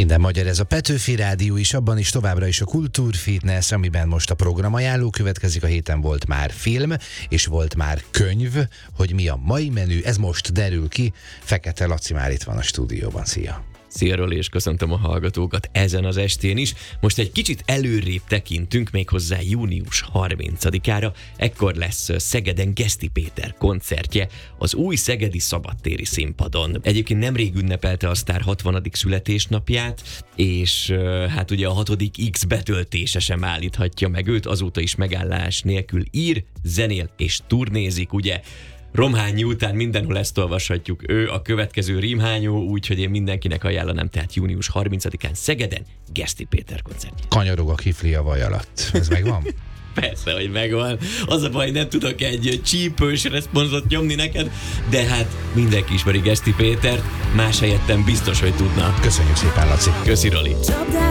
Minden magyar, ez a Petőfi Rádió is, abban is továbbra is a Kultúrfitness, amiben most a programajánló következik. A héten volt már film, és volt már könyv, hogy mi a mai menü, ez most derül ki. Fekete Laci már itt van a stúdióban, szia! Szia Roli, és köszöntöm a hallgatókat ezen az estén is. Most egy kicsit előrébb tekintünk, méghozzá június 30-ára. Ekkor lesz Szegeden Geszti Péter koncertje az új szegedi szabadtéri színpadon. Egyébként nemrég ünnepelte a sztár 60. születésnapját, és hát ugye a 6. X betöltése sem állíthatja meg őt, azóta is megállás nélkül ír, zenél és turnézik, ugye. Romhányi után mindenhol ezt olvashatjuk, ő a következő rímhányó, úgyhogy én mindenkinek ajánlanám, tehát június 30-án Szegeden Geszti Péter koncertje. Kanyarog a kifli a vaj alatt. Ez megvan? Persze, hogy megvan. Az a baj, nem tudok egy csípős reszponzot nyomni neked, de hát mindenki ismeri Geszti Pétert, más helyettem biztos, hogy tudna. Köszönjük szépen, Laci. Köszi, Roli.